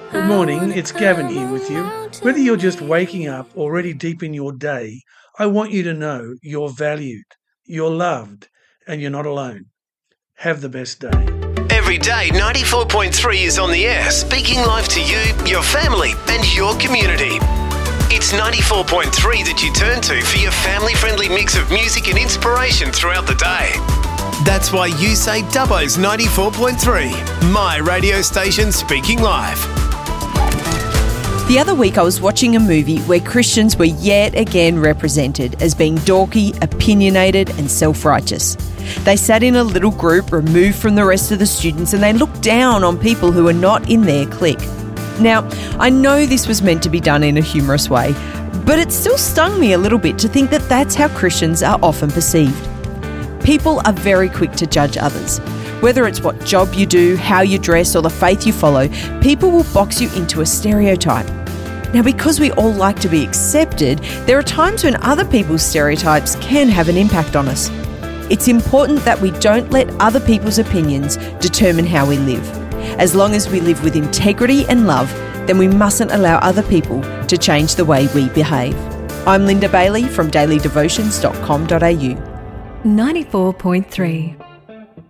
Good morning, it's Gavin here with you. Whether you're just waking up or already deep in your day, I want you to know you're valued, you're loved, and you're not alone. Have the best day. Every day, 94.3 is on the air, speaking live to you, your family, and your community. It's 94.3 that you turn to for your family-friendly mix of music and inspiration throughout the day. That's why you say Dubbo's 94.3, my radio station speaking live. The other week I was watching a movie where Christians were yet again represented as being dorky, opinionated and self-righteous. They sat in a little group removed from the rest of the students and they looked down on people who were not in their clique. Now, I know this was meant to be done in a humorous way, but it still stung me a little bit to think that that's how Christians are often perceived. People are very quick to judge others. Whether it's what job you do, how you dress, or the faith you follow, people will box you into a stereotype. Now, because we all like to be accepted, there are times when other people's stereotypes can have an impact on us. It's important that we don't let other people's opinions determine how we live. As long as we live with integrity and love, then we mustn't allow other people to change the way we behave. I'm Linda Bailey from dailydevotions.com.au. 94.3